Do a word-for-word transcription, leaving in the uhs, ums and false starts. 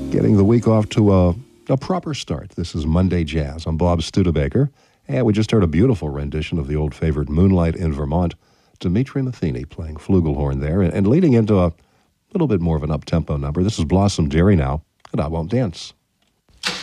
Getting the week off to a, a proper start. This is Monday Jazz. I'm Bob Studebaker, and we just heard a beautiful rendition of the old favorite Moonlight in Vermont. Dimitri Matheny playing flugelhorn there, and, and leading into a little bit more of an up-tempo number. This is Blossom Dearie now, and I Won't Dance.